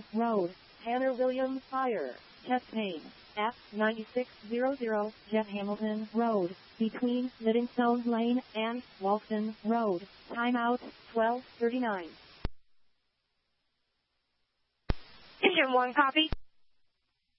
Hamilton Road, Tanner Williams Fire, chest pain, at 9600 Jeff Hamilton Road, between Livingstone Lane and Walston Road. Timeout, 12:39. Engine 1, copy.